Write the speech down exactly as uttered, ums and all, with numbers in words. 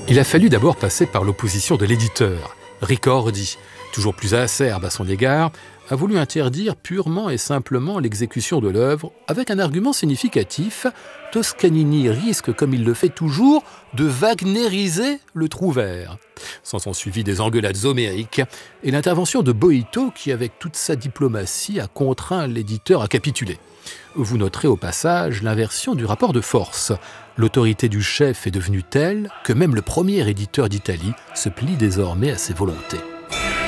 Il a fallu d'abord passer par l'opposition de l'éditeur. Ricordi, toujours plus acerbe à son égard, a voulu interdire purement et simplement l'exécution de l'œuvre avec un argument significatif. Toscanini risque, comme il le fait toujours, de wagnériser le Trouvère. S'en sont suivis des engueulades homériques et l'intervention de Boito qui, avec toute sa diplomatie, a contraint l'éditeur à capituler. Vous noterez au passage l'inversion du rapport de force. L'autorité du chef est devenue telle que même le premier éditeur d'Italie se plie désormais à ses volontés.